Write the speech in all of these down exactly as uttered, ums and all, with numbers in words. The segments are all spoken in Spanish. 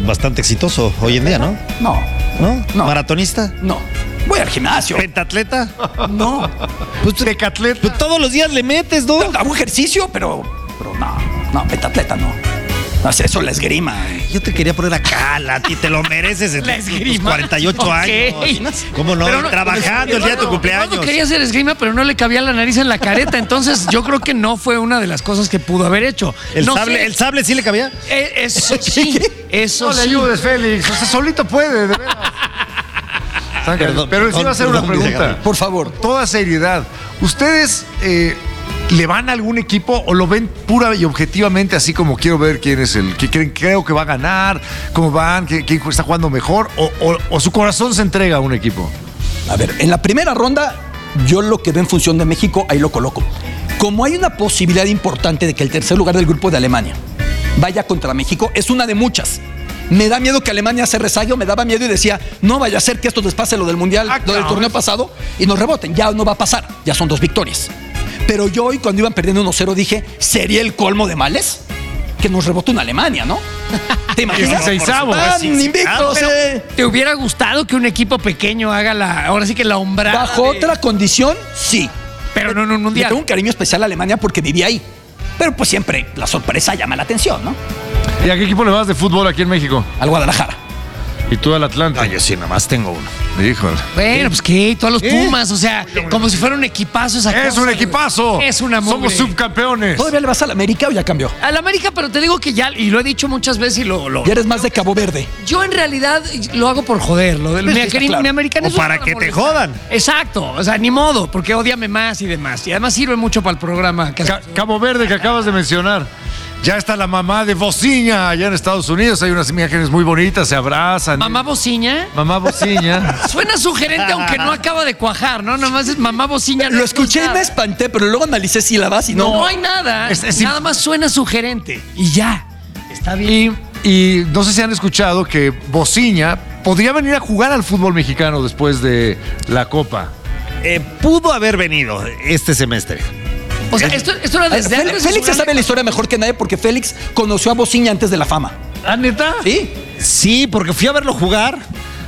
bastante exitoso hoy en día, ¿no? No. ¿No? No. ¿Maratonista? No. Voy al gimnasio. ¿Pentatleta? No. Pues, ¿Decatleta? Pues todos los días le metes, ¿no? Hago ejercicio, pero, pero no. No, pentatleta no. No sé, eso la esgrima. Yo te quería poner acá, a ti te lo mereces en La tus esgrima. cuarenta y ocho Okay. años. ¿Cómo no? Pero no, Trabajando el día de tu cumpleaños. Eduardo quería hacer esgrima, pero no le cabía la nariz en la careta. Entonces, yo creo que no fue una de las cosas que pudo haber hecho. ¿El, no sable, sé. ¿El sable sí le cabía? Eh, Eso sí. Eso No le sí. ayudes, Félix. O sea, solito puede, de veras. Perdón, Pero les iba a hacer una perdón, dice pregunta. Gabriel. Por favor. Toda seriedad. ¿Ustedes eh, le van a algún equipo o lo ven pura y objetivamente así como quiero ver quién es el que creen, creo que va a ganar, cómo van, quién, quién está jugando mejor o, o- o su corazón se entrega a un equipo? A ver, en la primera ronda, yo lo que veo en función de México, ahí lo coloco. Como hay una posibilidad importante de que el tercer lugar del grupo de Alemania vaya contra México, es una de muchas. Me da miedo que Alemania se rezague, me daba miedo y decía, no vaya a ser que esto les pase lo del Mundial, Ah, lo del claro. torneo pasado, y nos reboten. Ya no va a pasar, ya son dos victorias. Pero yo hoy, cuando iban perdiendo uno cero, dije, ¿sería el colmo de males? Que nos rebote una Alemania, ¿no? ¿Te imaginas? dieciseisavo. Están Sí, sí, invictos, Pero, eh. ¿te hubiera gustado que un equipo pequeño haga la, ahora sí que la hombrada? Bajo de- otra condición, sí. Pero no en un Le mundial. tengo un cariño especial a Alemania porque viví ahí. Pero pues siempre la sorpresa llama la atención, ¿no? ¿Y a qué equipo le vas de fútbol aquí en México? Al Guadalajara. ¿Y tú al Atlante? No, yo sí, nada más tengo uno. Híjole. Bueno, pues qué, todos los ¿Eh? Pumas, o sea, como si fuera un equipazo esa Es cosa, un güey. equipazo. Es una Somos mugre. subcampeones. ¿Todavía le vas al América o ya cambió? Al América, pero te digo que ya, y lo he dicho muchas veces y lo... lo Ya eres más de Cabo Verde. yo en realidad lo hago por joder, lo del Sí, mi, está mi, claro. mi americano O es para para que te molestar. jodan. Exacto, o sea, ni modo, porque ódiame más y demás. Y además sirve mucho para el programa. que Ca- Cabo Verde que acabas de mencionar. Ya está la mamá de Bociña allá en Estados Unidos. Hay unas imágenes muy bonitas, se abrazan. Mamá Bociña. Mamá Bociña. Suena sugerente, aunque no acaba de cuajar, ¿no? Nomás es mamá Bociña. Lo no escuché y nada. me espanté, pero luego analicé sílabas y no. No, hay nada. Es- es nada imp- más suena sugerente. Y ya. Está bien. Y, y no sé si han escuchado que Bociña podría venir a jugar al fútbol mexicano después de la Copa. Eh, pudo haber venido este semestre. O sea, esto, esto era desde Félix, antes de Félix su se sabe gran- la historia mejor que nadie porque Félix conoció a Bociña antes de la fama. ¿Ah, neta? ¿Sí? Sí, porque fui a verlo jugar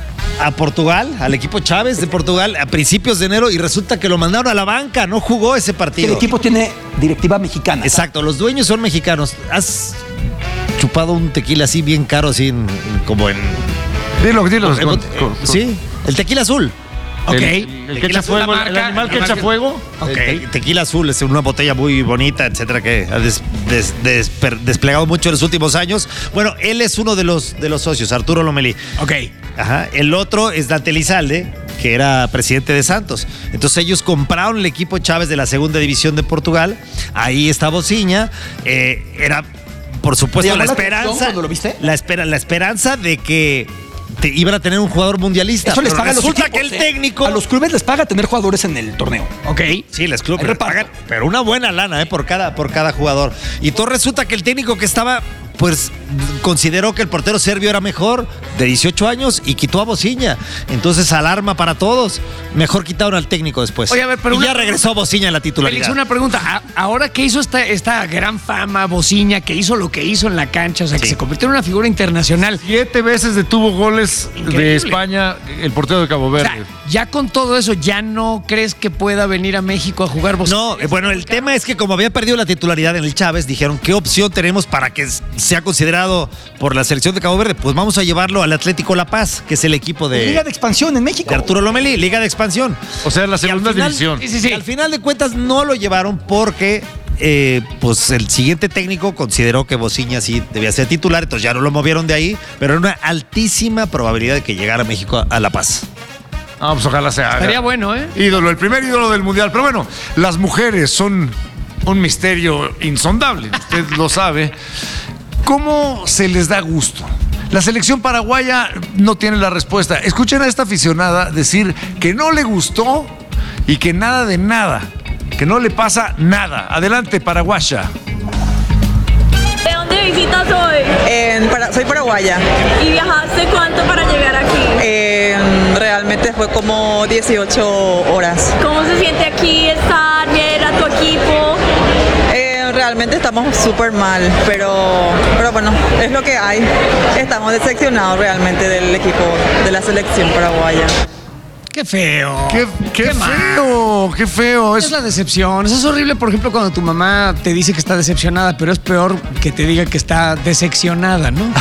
a Portugal, al equipo Chávez de Portugal, a principios de enero y resulta que lo mandaron a la banca, no jugó ese El partido. equipo tiene directiva mexicana. Exacto, los dueños son mexicanos. ¿Has chupado un tequila así bien caro, así en- como en... Dilo, dilo. en- con- eh, con- sí, el tequila azul. Ok. El, el que Tequila echa azul, la fuego, el- marca, el animal la que echa marca. fuego. Ok. El te- tequila azul es una botella muy bonita, etcétera, que ha des- des- desper- desplegado mucho en los últimos años. Bueno, él es uno de los, de los socios, Arturo Lomelí. Ok. Ajá. El otro es Dante Elizalde, que era presidente de Santos. Entonces ellos compraron el equipo Chávez de la segunda división de Portugal. Ahí está Bociña. Eh, era, por supuesto, ¿Te llamó la la atención esperanza. cuando lo viste? La, espera, la esperanza de que te- iban a tener un jugador mundialista. Eso les Pero paga a los resulta equipos, que el ¿eh? técnico. A los clubes les paga tener jugadores en el torneo. Ok. Sí, les clubes Hay les reparto. pagan, pero una buena lana, ¿eh? Por cada, por cada jugador. Y todo resulta que el técnico que estaba, pues, consideró que el portero serbio era mejor, de dieciocho años, y quitó a Bociña. Entonces, alarma para todos. Mejor quitaron al técnico después. Oye, a ver, pero y una- ya regresó Bociña a la titularidad. Félix, una pregunta. A- Ahora que hizo esta, esta gran fama, Bociña, que hizo lo que hizo en la cancha, o sea, que Sí. se convirtió en una figura internacional. Siete veces detuvo goles Increíble. de España el portero de Cabo O Verde. sea, ya con todo eso, ¿ya no crees que pueda venir a México a jugar Bociña? No, eh, bueno, el tema es que como había perdido la titularidad en el Chávez, dijeron, ¿qué opción tenemos para que s- sea considerado por la selección de Cabo Verde? Pues vamos a llevarlo al Atlético La Paz, que es el equipo de, Liga de expansión en México. de Arturo Lomelí, Liga de Expansión. O sea, la Y al segunda final- división. Sí, sí, sí. Y al final de cuentas no lo llevaron porque eh, pues el siguiente técnico consideró que Bociña sí debía ser titular, entonces ya no lo movieron de ahí, pero era una altísima probabilidad de que llegara a México a, a La Paz. Ah, pues ojalá se haga. Estaría bueno, ¿eh? Ídolo, el primer ídolo del mundial. Pero bueno, las mujeres son un misterio insondable, usted lo sabe. ¿Cómo se les da gusto? La selección paraguaya no tiene la respuesta. Escuchen a esta aficionada decir que no le gustó y que nada de nada, que no le pasa nada. Adelante, paraguaya. ¿De dónde visitas hoy? En para- soy paraguaya. ¿Y viajaste cuánto para llegar aquí? Eh, realmente fue como dieciocho horas. ¿Cómo se siente aquí estar, ver a tu equipo? Eh, Bueno, realmente estamos súper mal, pero, pero bueno, es lo que hay. Estamos decepcionados realmente del equipo de la selección paraguaya. Qué feo. Qué, qué mal. feo, qué feo. Es Es, la decepción. Eso es horrible, por ejemplo, cuando tu mamá te dice que está decepcionada, pero es peor que te diga que está decepcionada, ¿no?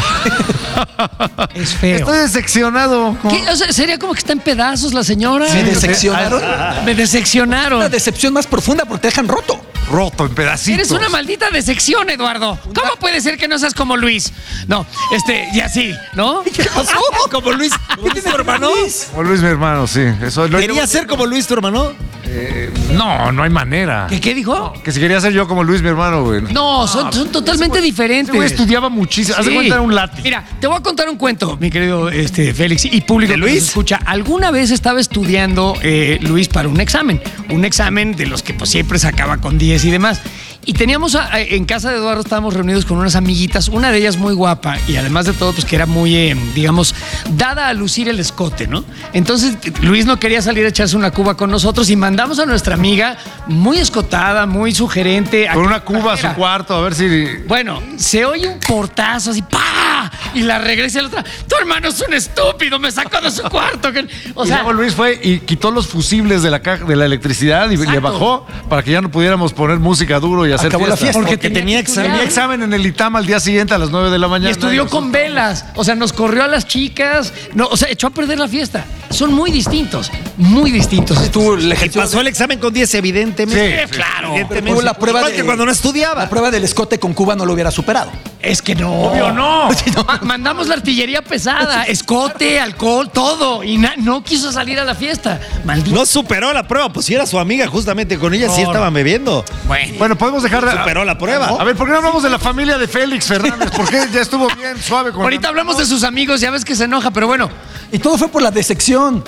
Es feo. estoy decepcionado. ¿Qué? O sea, sería como que está en pedazos la señora. ¿Me decepcionaron? Me decepcionaron. Una decepción más profunda porque te dejan roto. Roto en pedacitos. Eres una maldita decepción, Eduardo. ¿Cómo puede ser que no seas como Luis? No, este, y así, ¿no? ¿Qué pasó? Como Luis. ¿Qué tiene tu hermano? Como Luis, mi hermano, sí. Eso lo ¿Quería ser como Luis, tu hermano? No, no hay manera. ¿Qué, qué dijo? Que si quería ser yo como Luis, mi hermano, güey. No, son, son totalmente diferentes. Ese güey estudiaba muchísimo. Haz de Sí. cuenta, era un látigo. Mira, te voy a contar un cuento, mi querido este, Félix y público ¿De que nos Luis? escucha. Alguna vez estaba estudiando eh, Luis para un examen, un examen de los que pues, siempre sacaba con diez y demás. Y teníamos a- a- en casa de Eduardo, estábamos reunidos con unas amiguitas, una de ellas muy guapa y además de todo, pues que era muy, eh, digamos, dada a lucir el escote, ¿no? Entonces Luis no quería salir a echarse una cuba con nosotros y mandamos a nuestra amiga muy escotada, muy sugerente. a Con que una cuba a su trajera. cuarto, a ver si. Bueno, se oye un portazo así, ¡pa! Y la regresa a la otra. Tu hermano es un estúpido, me sacó de su cuarto. que-". O Y sea, luego Luis fue y quitó los fusibles de la caja de la electricidad y le Exacto. bajó para que ya no pudiéramos poner música duro y hacer Acabó la fiesta. porque Porque tenía tenía que examen. Tenía examen en el ITAM al día siguiente a las nueve de la y mañana. estudió con velas. O sea, nos corrió a las chicas. No, o sea, echó a perder la fiesta. Son muy distintos, muy distintos. Tú le Y ejerció- pasó el examen con diez, evidentemente. Sí, claro. Evidentemente. Tuvo la prueba Igual de- que cuando no estudiaba. La prueba del escote con Cuba no lo hubiera superado. Es que no. Obvio no. Ma- mandamos la artillería pesada, escote, alcohol, todo. Y na- no quiso salir a la fiesta. Maldito. No superó la prueba, pues si era su amiga, justamente con ella sí No. estaban bebiendo. Bueno. Bueno, podemos dejar de. Superó la prueba. A ver, ¿por qué no hablamos de la familia de Félix Fernández? ¿Por qué ya estuvo bien suave con Ahorita hablamos de sus amigos, ya ves que se enoja, pero bueno. Y todo fue por la decepción.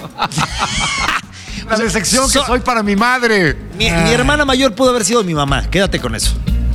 la decepción que So- soy para mi madre? Mi, mi hermana mayor pudo haber sido mi mamá. Quédate con eso.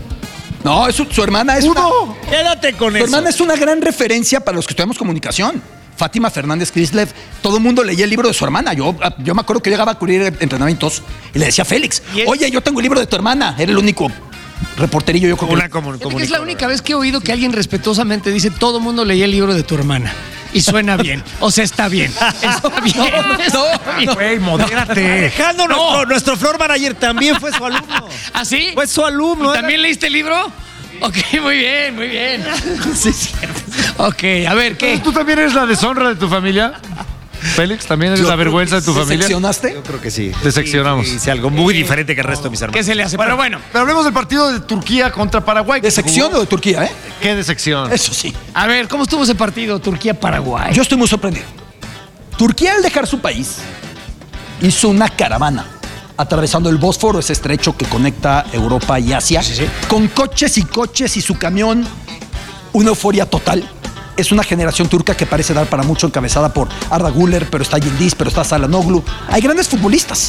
No, es su, su hermana es una, ¿Pudo? Quédate con su eso. hermana es una gran referencia para los que estudiamos comunicación. Fátima Fernández Crislev. Todo el mundo leía el libro de su hermana. Yo, yo me acuerdo que llegaba a cubrir entrenamientos y le decía a Félix, ¿Y él? oye, yo tengo el libro de tu hermana. Era el único reporterillo, yo creo que... Una comun- Fíjate que es la comunicadora. única vez que he oído que alguien respetuosamente dice todo mundo leía el libro de tu hermana. Y suena bien. O sea, está bien. Está bien. está bien. Güey, modérate. Alejandro, No. nuestro, nuestro floor manager también fue su alumno. ¿Ah, sí? Fue su alumno. ¿Y ¿También leíste el libro? Ok, muy bien, muy bien. Sí, es cierto. Ok, a ver, ¿qué? ¿Tú también eres la deshonra de tu familia? Félix, ¿también eres Yo la creo vergüenza que de tu ¿se familia? seccionaste? Yo creo que sí. Te seccionamos. Hice algo muy diferente que el resto de mis ¿Qué hermanos. se le hace? Pero bueno, Pero hablemos del partido de Turquía contra Paraguay. ¿De sección o de Turquía, eh? ¿Qué de sección? Eso sí. a ver, ¿cómo estuvo ese partido Turquía-Paraguay? Yo estoy muy sorprendido. Turquía, al dejar su país, hizo una caravana atravesando el Bósforo, ese estrecho que conecta Europa y Asia, con coches y coches y su camión. Una euforia total. Es una generación turca que parece dar para mucho, encabezada por Arda Güler, pero está Yildiz, pero está Salanoglu. Hay grandes futbolistas.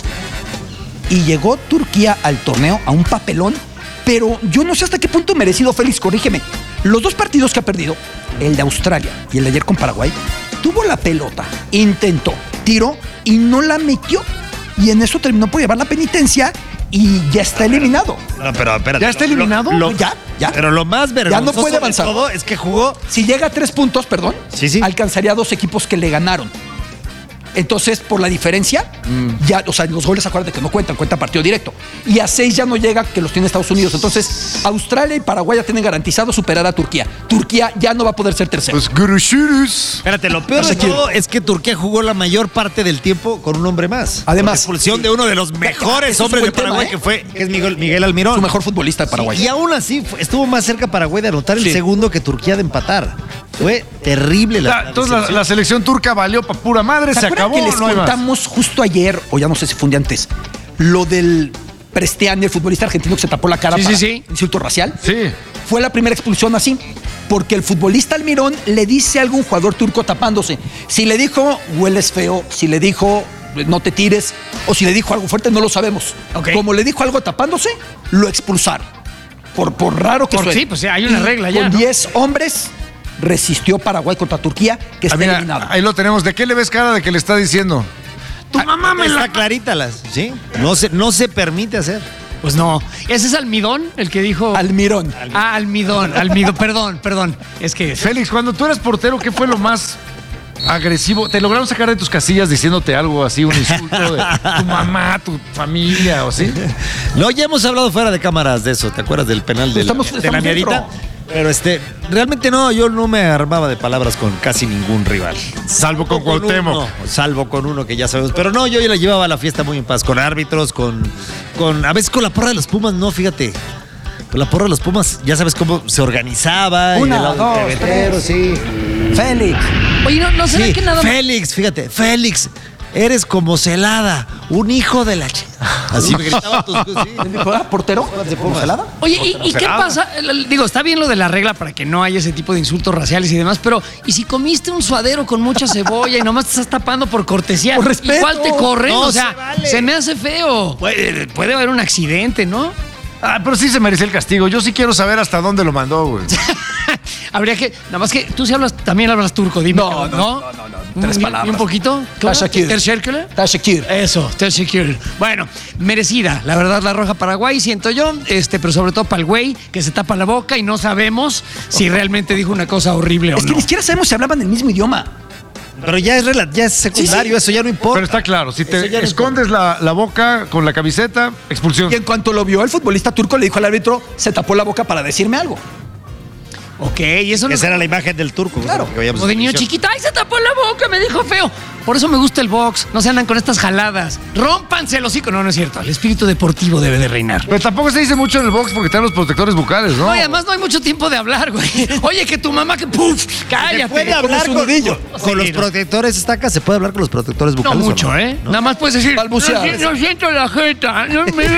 Y llegó Turquía al torneo a un papelón, pero yo no sé hasta qué punto merecido, Félix, corrígeme. Los dos partidos que ha perdido, el de Australia y el de ayer con Paraguay, tuvo la pelota, intentó, tiró y no la metió. Y en eso terminó por llevar la penitencia y ya está eliminado. No, pero espérate. ¿Ya está Lo- eliminado? lo- Ya, ya. Pero lo más vergonzoso puede de avanzar. todo es que jugó. Si llega a tres puntos, perdón, Sí, sí. alcanzaría a dos equipos que le ganaron. Entonces, por la diferencia, ya, o sea, los goles, acuérdate que no cuentan, cuenta partido directo. Y a seis ya no llega, que los tiene Estados Unidos. Entonces, Australia y Paraguay ya tienen garantizado superar a Turquía. Turquía ya no va a poder ser tercero. Pues Gurushurus. Espérate, lo peor No de sé quién. todo es que Turquía jugó la mayor parte del tiempo con un hombre más. Además, Por expulsión sí. de uno de los mejores Ese es un hombres de buen tema, Paraguay, ¿eh? que fue que es Miguel, Miguel Almirón. Su mejor futbolista de Paraguay. Sí, y aún así fue- estuvo más cerca Paraguay de anotar el Sí. segundo que Turquía de empatar. Fue terrible la, Ya, la entonces la, decepción. la selección turca valió para pura madre, ¿Se se acuerdan acabó. que les no hay más? contamos justo ayer, o ya no sé si fue un día antes, lo del Prestiani, el futbolista argentino que se tapó la cara Sí, para sí, sí. insulto racial? Sí. Fue la primera expulsión así, porque el futbolista Almirón le dice a algún jugador turco tapándose. Si le dijo, hueles feo, si le dijo, no te tires, o si le dijo algo fuerte, no lo sabemos. Ok. Como le dijo algo tapándose, lo expulsaron. Por, por raro que Por- suene. sí, pues sí, hay una Y regla ya, Con ¿no? diez hombres resistió Paraguay contra Turquía, que Ah, está mira, eliminado. ahí lo tenemos. ¿De qué le ves cara de que le está diciendo? Tu mamá me Está la... clarita las, ¿sí? No se, no se permite hacer. Pues no. ¿Ese es Almidón, el que dijo? Almirón. Ah, Almidón, Almidón, perdón, perdón. Es que... Félix, cuando tú eras portero, ¿qué fue lo más agresivo? ¿Te lograron sacar de tus casillas diciéndote algo así, un insulto de tu mamá, tu familia o así? No, ya hemos hablado fuera de cámaras de eso. ¿Te acuerdas del penal de la, Estamos- de la estamos Miarita? dentro. Pero este, realmente no, yo no me armaba de palabras con casi ningún rival. Salvo con Con Cuauhtémoc. uno, salvo con uno que ya sabemos. Pero no, yo la llevaba a la fiesta muy en paz, con árbitros, con, con a veces con la porra de los Pumas, no, fíjate. Con la porra de los Pumas, ya sabes cómo se organizaba. y Una, del lado del dos, pebetero, tres. sí. Félix. Oye, ¿no, no será Sí, que nada más... Félix, fíjate, Félix, eres como Celada, un hijo de la ch... Así me gritaban tus... Sí. ¿Quién dijo? ¿Ah, portero? ¿De Pumas? Oye, ¿y, y qué pasa? Digo, está bien lo de la regla para que no haya ese tipo de insultos raciales y demás, pero ¿y si comiste un suadero con mucha cebolla y nomás te estás tapando por cortesía? Por respeto. Igual te corren, No, o sea, se vale. se me hace feo. Puede, puede haber un accidente, ¿no? Ah, pero sí se merecía el castigo. Yo sí quiero saber hasta dónde lo mandó, güey. Habría que, nada más que tú sí hablas, también hablas turco, dime. No, cabrón, no, no, no, no. Tres ¿Y- palabras. ¿Y un poquito? Tashakir. ¿Tershakir? Tashakir. Eso, Tashakir. Bueno, merecida, la verdad, la roja Paraguay, siento yo, este, pero sobre todo para el güey que se tapa la boca y no sabemos si realmente dijo una cosa horrible o Es que no. ni siquiera sabemos si hablaban el mismo idioma. Pero ya es, rela- ya es secundario, Sí, sí. eso ya no importa. Pero está claro, si Eso te ya no escondes la, la boca con la camiseta, expulsión. Y en cuanto lo vio, el futbolista turco le dijo al árbitro, se tapó la boca para decirme algo. Ok, y eso no Esa era la imagen del turco. Claro. ¿no? Que veíamos como de en niño televisión. chiquito, ¡ay, se tapó la boca! Me dijo feo. Por eso me gusta el box. No se andan con estas jaladas. ¡Rómpanse el hocico! No, no es cierto. El espíritu deportivo debe de reinar. Pero tampoco se dice mucho en el box porque están los protectores bucales, ¿no? No, y además no hay mucho tiempo de hablar, güey. Oye, que tu mamá que ¡puf! ¡Cállate! Se puede hablar su con, nudillo. con- con los Sí, no. protectores estaca, se puede hablar con los protectores No bucales. ¿o mucho, ¿eh? Nada más puedes decir. Balbucear. No, si- no siento la jeta. No me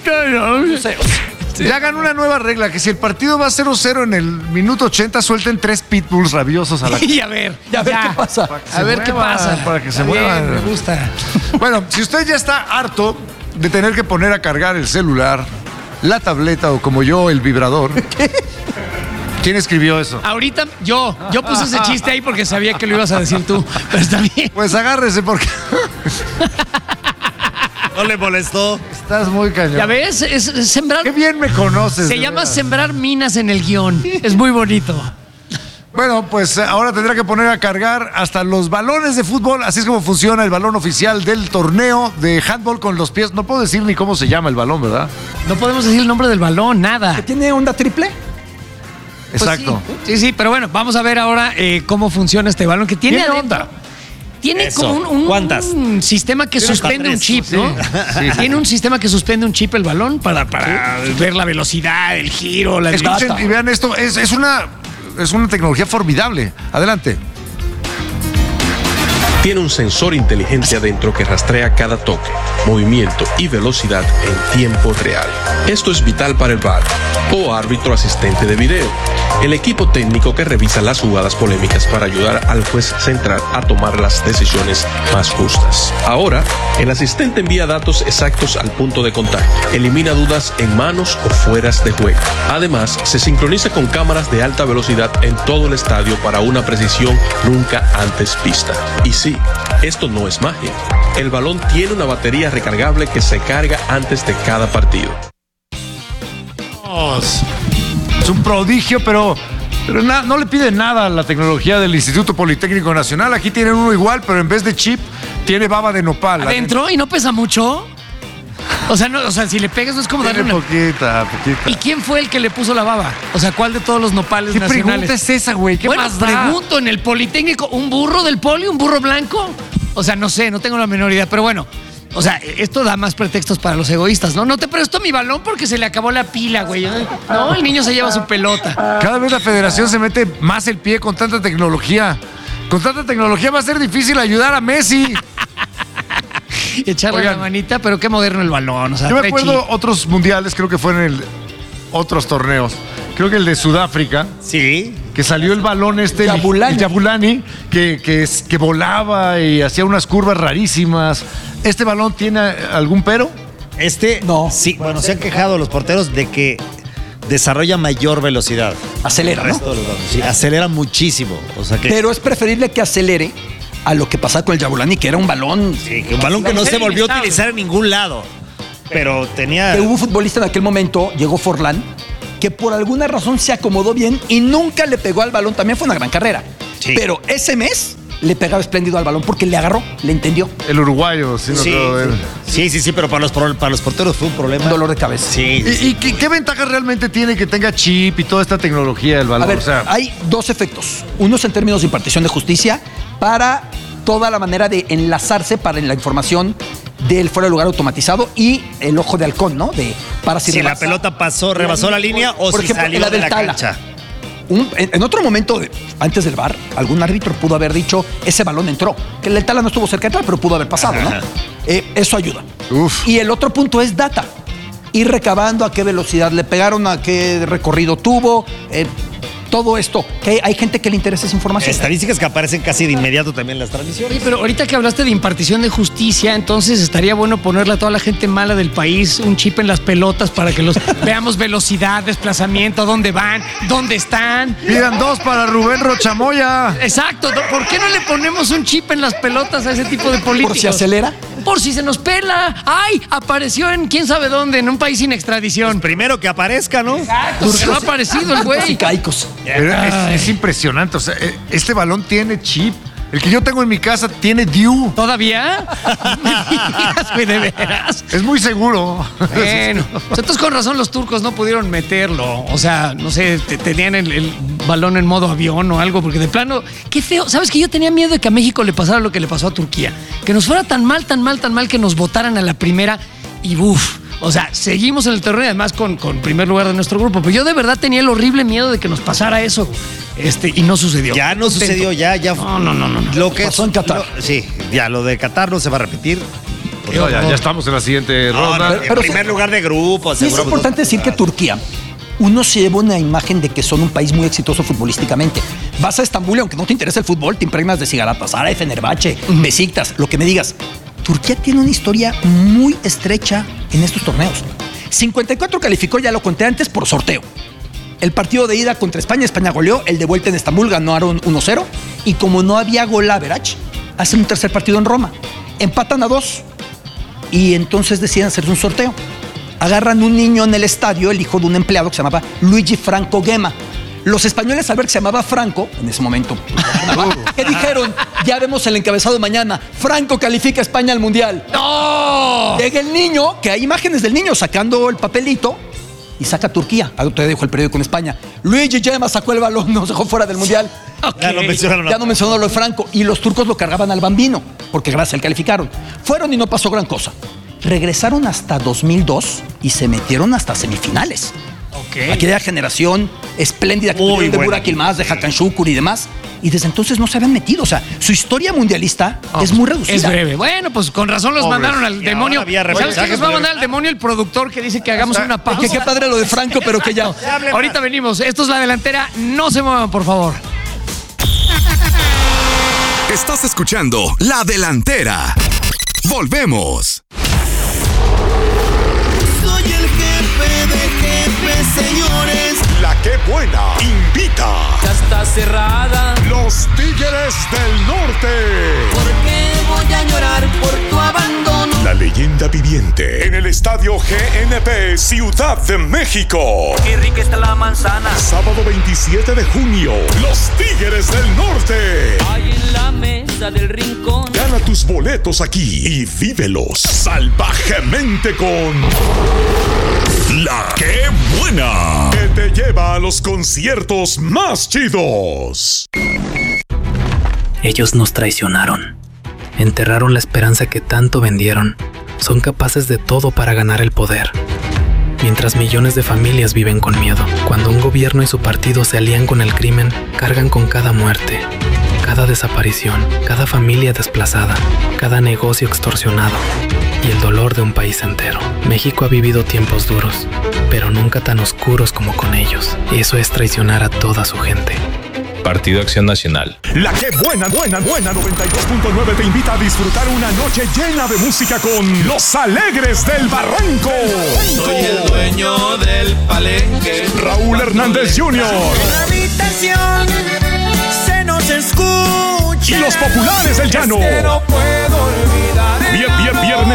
Ya hagan una nueva regla, que si el partido va cero cero en el minuto ochenta, suelten tres pitbulls rabiosos a la... Y a ver. Y a ver qué pasa. A ver qué muevan, pasa. para que se Está bien, muevan. Me gusta. Bueno, si usted ya está harto de tener que poner a cargar el celular, la tableta o como yo, el vibrador... ¿Quién escribió eso? Ahorita yo, yo puse ese chiste ahí porque sabía que lo ibas a decir tú. Pero está bien. Pues agárrese porque No le molestó. estás muy cañón. ¿Ya ves? Es, es sembrar. Qué bien me conoces. Se de llama veras. sembrar minas en el guión. Es muy bonito. Bueno, pues eh, ahora tendrá que poner a cargar hasta los balones de fútbol. Así es como funciona el balón oficial del torneo de handball con los pies. No puedo decir ni cómo se llama el balón, ¿verdad? No podemos decir el nombre del balón, nada. ¿Tiene onda triple? Pues Exacto. Sí, sí, sí, pero bueno, vamos a ver ahora eh, cómo funciona este balón que tiene ¿Tiene adentro- onda? Tiene Eso. como un, un- ¿Cuántas? un sistema que Tiene suspende un hasta chip, tres, ¿no? sí, sí. Tiene un sistema que suspende un chip el balón para, para ver la velocidad, el giro, la Escuchen data. y vean esto. Es, es una, es una tecnología formidable. Adelante. Tiene un sensor inteligente adentro que rastrea cada toque, movimiento y velocidad en tiempo real. Esto es vital para el V A R o árbitro asistente de video, el equipo técnico que revisa las jugadas polémicas para ayudar al juez central a tomar las decisiones más justas. Ahora, el asistente envía datos exactos al punto de contacto, elimina dudas en manos o fueras de juego. Además, se sincroniza con cámaras de alta velocidad en todo el estadio para una precisión nunca antes vista. Y sí, esto no es magia. El balón tiene una batería recargable que se carga antes de cada partido. Es un prodigio, pero, pero na- no le pide nada a la tecnología del Instituto Politécnico Nacional. Aquí tienen uno igual, pero en vez de chip, tiene baba de nopal. ¿Adentro? ¿Y no pesa mucho? O sea, no, o sea, si le pegas no es como darle Tiene una... poquita, poquita. ¿Y quién fue el que le puso la baba? O sea, ¿cuál de todos los nopales ¿Qué nacionales? pregunta es esa, güey? ¿Qué bueno, más da? pregunto, en el Politécnico, ¿un burro del poli, un burro blanco? O sea, no sé, no tengo la menor idea, pero bueno. O sea, esto da más pretextos para los egoístas, ¿no? No te presto mi balón porque se le acabó la pila, güey. No, el niño se lleva su pelota. Cada vez la federación se mete más el pie con tanta tecnología. Con tanta tecnología va a ser difícil ayudar a Messi. Echarle Oigan. la manita, pero qué moderno el balón. O sea, Yo me trae acuerdo chip. otros mundiales, creo que fueron el, otros torneos. Creo que el de Sudáfrica, Sí. que salió el balón este, Jabulani. el Jabulani, que, que, es- que volaba y hacía unas curvas rarísimas. ¿Este balón tiene algún pero? Este, No. Sí, bueno, se han quejado los porteros de que desarrolla mayor velocidad. Acelera, El ¿no? resto de los balones. Sí, acelera muchísimo. O sea que, Pero es preferible que acelere a lo que pasaba con el Jabulani, que era un balón. sí, que un balón que no se volvió a utilizar en ningún lado. pero tenía... Que hubo un futbolista en aquel momento, llegó Forlán, que por alguna razón se acomodó bien y nunca le pegó al balón. También fue una gran carrera. Sí. Pero ese mes le pegaba espléndido al balón porque le agarró, le entendió. El uruguayo, sí, no Sí, creo ver. sí, sí, sí, pero para los, para los porteros fue un problema. Un dolor de cabeza. Sí. ¿Y, y qué, qué ventaja realmente tiene que tenga chip y toda esta tecnología del balón? A ver, O sea, hay dos efectos. Uno es en términos de impartición de justicia para toda la manera de enlazarse para la información del fuera de lugar automatizado y el ojo de halcón, ¿no? De para si, si la rebasa- pelota pasó, rebasó la línea o Por si ejemplo, salió la de del la Tala. cancha. Un- en, en otro momento, de- antes del V A R, algún árbitro pudo haber dicho, ese balón entró. Que el Tala no estuvo cerca de entrar, pero pudo haber pasado, ¿no? Ajá. Eh, eso ayuda. Uf. Y el otro punto es data. Ir recabando a qué velocidad le pegaron, a qué recorrido tuvo, eh, todo esto. Que hay, hay gente que le interesa esa información. Estadísticas que aparecen casi de inmediato también en las transmisiones. Oye, pero ahorita que hablaste de impartición de justicia, entonces estaría bueno ponerle a toda la gente mala del país un chip en las pelotas para que los veamos velocidad, desplazamiento, dónde van, dónde están. pidan dos para Rubén Rochamoya. Exacto, ¿no? ¿Por qué no le ponemos un chip en las pelotas a ese tipo de políticos? Por si acelera. Por si se nos pela. ¡Ay! Apareció en quién sabe dónde, en un país sin extradición. Primero que aparezca, ¿no? Exacto, no ha aparecido el güey. Caicos. Pero es, es impresionante. O sea, eh, este balón tiene chip. El que yo tengo en mi casa tiene D U. ¿Todavía? No me digas, güey, de veras. Es muy seguro. Bueno, o sea, entonces con razón los turcos no pudieron meterlo. O sea, no sé, te- tenían el, el balón en modo avión o algo, porque de plano, qué feo. ¿Sabes que yo tenía miedo de que a México le pasara lo que le pasó a Turquía? Que nos fuera tan mal, tan mal, tan mal que nos votaran a la primera y ¡buf! O sea, seguimos en el torneo y además con, con primer lugar de nuestro grupo. Pero yo de verdad tenía el horrible miedo de que nos pasara eso. Este, y no sucedió. Ya no Contento. sucedió, ya, ya. No, no, no, no. no. Lo que Pasó en Qatar. lo- sí, ya, lo de Qatar no se va a repetir. No, ya, ya estamos en la siguiente No, ronda. no, en Pero primer sí- lugar de grupo. Sí, es aseguramos importante dos- decir que Turquía, uno se lleva una imagen de que son un país muy exitoso futbolísticamente. Vas a Estambul y aunque no te interesa el fútbol, te impregnas de Galatasaray, Fenerbahce, Besiktas, lo que me digas. Turquía tiene una historia muy estrecha en estos torneos. cincuenta y cuatro calificó, ya lo conté antes, por sorteo. El partido de ida contra España, España goleó. El de vuelta en Estambul ganaron uno cero. Y como no había gol average, hacen un tercer partido en Roma. Empatan a dos. Y entonces deciden hacer un sorteo. Agarran un niño en el estadio, el hijo de un empleado que se llamaba Luigi Franco Gema. Los españoles, al ver que se llamaba Franco, en ese momento, ¿qué dijeron? Ya vemos el encabezado mañana. Franco califica a España al Mundial. ¡No! Llega el niño, que hay imágenes del niño sacando el papelito y saca a Turquía. Algo te dejo el periódico en España. Luigi Gema sacó el balón, nos dejó fuera del Mundial. Ya lo mencionaron. Ya no mencionó lo de Franco. Y los turcos lo cargaban al Bambino, porque gracias a él calificaron. Fueron y no pasó gran cosa. Regresaron hasta dos mil dos y se metieron hasta semifinales. Ok. Aquella generación espléndida que Muy tuvieron de buena. Burak Yilmaz, de Hakan Şükür y demás. Y desde entonces no se habían metido. O sea, su historia mundialista es muy reducida. Es breve. Bueno, pues con razón los Pobres. mandaron al Y demonio. ahora había ¿Sabes qué repechaje, nos va a pero- mandar al demonio? El productor que dice que hagamos una pausa. Que qué padre lo de Franco, pero que ya. Ahorita venimos. Esto es La Delantera. No se muevan, por favor. Estás escuchando La Delantera. Volvemos. Soy el jefe de jefes, señores. La que buena invita. Ya está cerrada. Los Tigres del Norte. ¿Por qué voy a llorar por tu abandono? La leyenda viviente en el estadio G N P Ciudad de México. Qué rica está la manzana. Sábado veintisiete de junio. Los Tigres del Norte. Hay en la mesa del rincón. Gana tus boletos aquí y vívelos salvajemente con La que buena, que te lleva a los conciertos más chidos. Ellos nos traicionaron. Enterraron la esperanza que tanto vendieron. Son capaces de todo para ganar el poder. Mientras millones de familias viven con miedo. Cuando un gobierno y su partido se alían con el crimen, cargan con cada muerte, cada desaparición, cada familia desplazada, cada negocio extorsionado y el dolor de un país entero. México ha vivido tiempos duros, pero nunca tan oscuros como con ellos. Y eso es traicionar a toda su gente. Partido Acción Nacional. La que buena, buena, buena noventa y dos punto nueve te invita a disfrutar una noche llena de música con Los Alegres del Barranco. Soy el dueño del palenque. Raúl Hernández junior En la habitación se nos escucha. y los populares del llano. Es que no puedo olvidar. Vier- vier- Viernes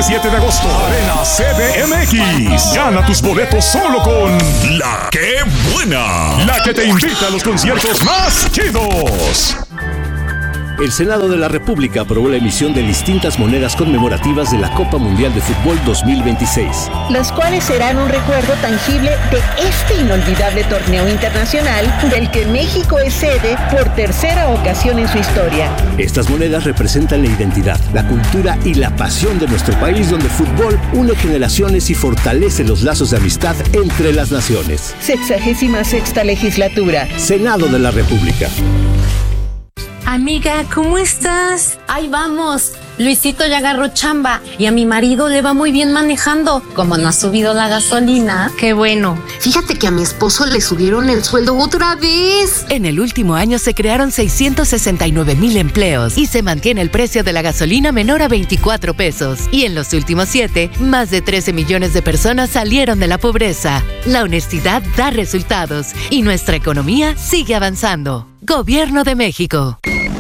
viernes siete de agosto, Arena C D M X. Gana tus boletos solo con La Que Buena, la que te invita a los conciertos más chidos. El Senado de la República aprobó la emisión de distintas monedas conmemorativas de la Copa Mundial de Fútbol dos mil veintiséis. Las cuales serán un recuerdo tangible de este inolvidable torneo internacional del que México es sede por tercera ocasión en su historia. Estas monedas representan la identidad, la cultura y la pasión de nuestro país, donde el fútbol une generaciones y fortalece los lazos de amistad entre las naciones. Sexagésima sexta legislatura. Senado de la República. Amiga, ¿cómo estás? Ahí vamos. Luisito ya agarró chamba y a mi marido le va muy bien manejando. Como no ha subido la gasolina. Qué bueno. Fíjate que a mi esposo le subieron el sueldo otra vez. En el último año se crearon seiscientos sesenta y nueve mil empleos y se mantiene el precio de la gasolina menor a veinticuatro pesos. Y en los últimos siete, más de trece millones de personas salieron de la pobreza. La honestidad da resultados y nuestra economía sigue avanzando. Gobierno de México.